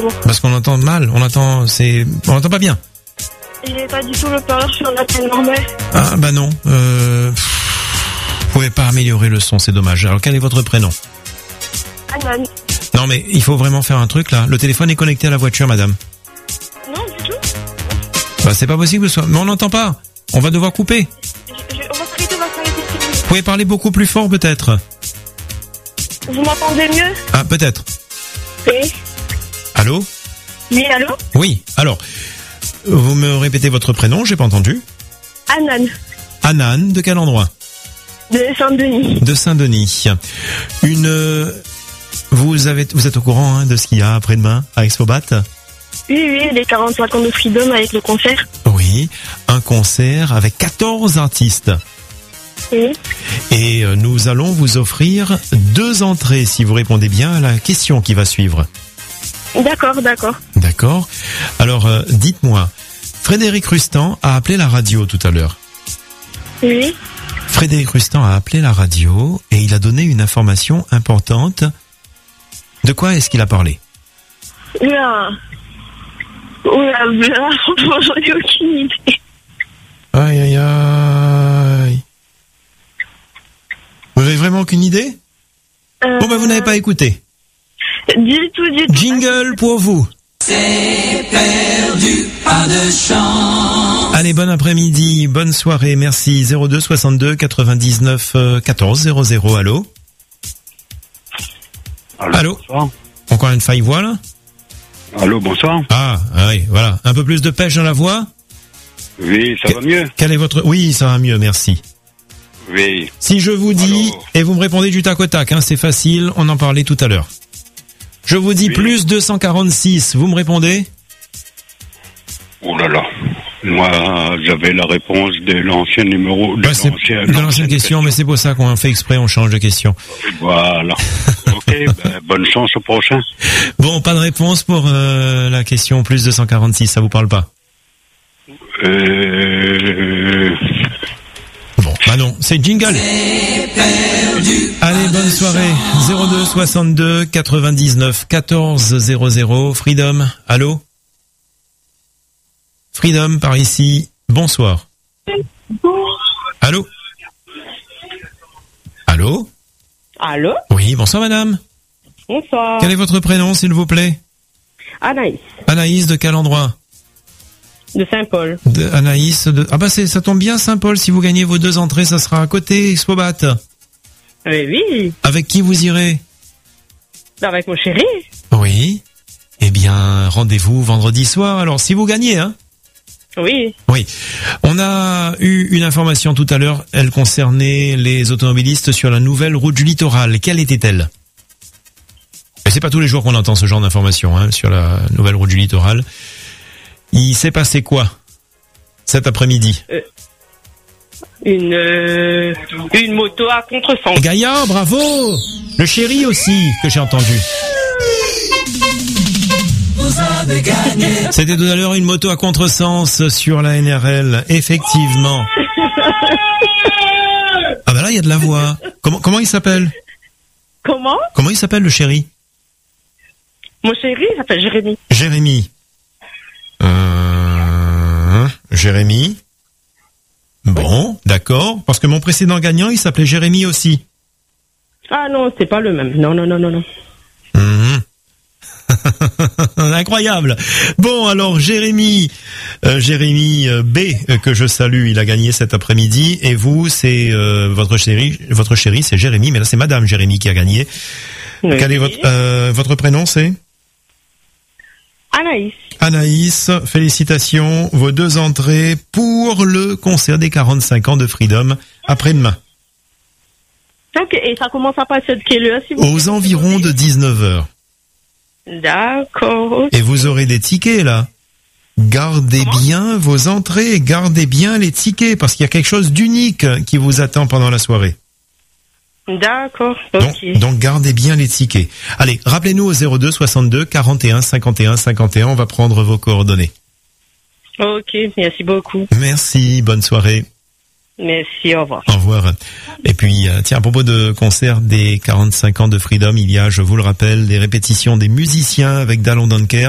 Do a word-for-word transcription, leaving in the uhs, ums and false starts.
exactement? Parce qu'on entend mal, on entend, c'est, on entend pas bien. Il n'est pas du tout le parleur sur la tête normale. Ah bah non, euh, vous pouvez pas améliorer le son, c'est dommage. Alors quel est votre prénom? Anan. Non mais il faut vraiment faire un truc là. Le téléphone est connecté à la voiture, madame. Non, du tout. Bah c'est pas possible, mais on n'entend pas. On va devoir couper. Je, je, on va s'arrêter, on va s'arrêter. Vous pouvez parler beaucoup plus fort peut-être. Vous m'entendez mieux? Ah peut-être. Oui. Allô? Oui, allô? Oui, alors, vous me répétez votre prénom, j'ai pas entendu. Anan. Anan, de quel endroit? De Saint-Denis. De Saint-Denis. Une, euh, vous avez, vous êtes au courant hein, de ce qu'il y a après-demain à Expobat? Oui, oui, les quarante-cinq ans de Freedom avec le concert. Oui, un concert avec quatorze artistes. Oui. Et euh, nous allons vous offrir deux entrées si vous répondez bien à la question qui va suivre. D'accord, d'accord. D'accord. Alors, euh, dites-moi, Frédéric Rustan a appelé la radio tout à l'heure. Oui. Frédéric Rustan a appelé la radio et il a donné une information importante. De quoi est-ce qu'il a parlé? Oula. Oula, oula. J'en ai aucune idée. Aïe, aïe, aïe. Vous avez vraiment aucune idée? Euh... Bon, ben vous n'avez pas écouté. Du tout, du tout. Jingle pour vous. C'est perdu, pas de chance. Allez, bon après-midi, bonne soirée, merci. zéro deux soixante-deux quatre-vingt-dix-neuf quatorze zéro zéro, allô? Allô, allô? Bonsoir. Encore une faille voix, là? Allô, bonsoir. Ah, oui, voilà. Un peu plus de pêche dans la voix? Oui, ça que, va mieux? Quel est votre... Oui, ça va mieux, merci. Oui. Si je vous dis, alors... et vous me répondez du tac au tac, hein, c'est facile, on en parlait tout à l'heure. Je vous dis oui. Plus deux cent quarante-six, vous me répondez? Oh là là. Moi, j'avais la réponse de l'ancien numéro. De bah, c'est l'ancienne, de l'ancienne question, question, mais c'est pour ça qu'on fait exprès, on change de question. Voilà. Ok, ben, bonne chance au prochain. Bon, pas de réponse pour euh, la question plus deux cent quarante-six, ça vous parle pas? Euh... Bon, bah non, c'est jingle. Allez, bonne soirée. zéro deux soixante-deux quatre-vingt-dix-neuf quatorze zéro zéro. Freedom, allô? Freedom, par ici. Bonsoir. Allô? Allô? Allô? Oui, bonsoir madame. Bonsoir. Quel est votre prénom, s'il vous plaît? Anaïs. Anaïs, de quel endroit? De Saint-Paul. De Anaïs de... Ah bah c'est, ça tombe bien Saint-Paul, si vous gagnez vos deux entrées, ça sera à côté, Expobat. Oui, oui. Avec qui vous irez? Avec mon chéri. Oui. Eh bien, rendez-vous vendredi soir, alors, si vous gagnez, hein? Oui. Oui. On a eu une information tout à l'heure, elle concernait les automobilistes sur la nouvelle route du littoral. Quelle était-elle? Et c'est pas tous les jours qu'on entend ce genre d'informations, hein, sur la nouvelle route du littoral. Il s'est passé quoi cet après-midi? euh, Une euh, une moto à contresens. Gaïa, bravo! Le chéri aussi, que j'ai entendu. Vous avez gagné. C'était tout à l'heure une moto à contresens sur la N R L, effectivement. Ah bah là, il y a de la voix. Comment, comment il s'appelle? Comment? Comment il s'appelle, le chéri? Mon chéri, il s'appelle Jérémy. Jérémy. Euh, Jérémy. Bon, d'accord. Parce que mon précédent gagnant, il s'appelait Jérémy aussi. Ah non, c'est pas le même. Non, non, non, non, non. Mmh. Incroyable. Bon, alors Jérémy, euh, Jérémy euh, B euh, que je salue, il a gagné cet après-midi. Et vous, c'est euh, votre chéri, votre chéri, c'est Jérémy, mais là c'est Madame Jérémy qui a gagné. Oui. Quel est votre euh, votre prénom, c'est? Anaïs. Anaïs, félicitations, vos deux entrées pour le concert des quarante-cinq ans de Freedom après-demain. Ok, et ça commence à passer de quelle heure, si vous Aux environs de dix-neuf heures. D'accord. Okay. Et vous aurez des tickets là. Gardez Comment bien vos entrées, gardez bien les tickets parce qu'il y a quelque chose d'unique qui vous attend pendant la soirée. D'accord, ok. Donc, donc gardez bien les tickets. Allez, rappelez-nous au zéro deux soixante-deux quarante et un cinquante et un cinquante et un, on va prendre vos coordonnées. Ok, merci beaucoup. Merci, bonne soirée. Merci, au revoir. Au revoir. Et puis, euh, tiens, à propos de concert des quarante-cinq ans de Freedom, il y a, je vous le rappelle, des répétitions des musiciens avec Dallon Dunker.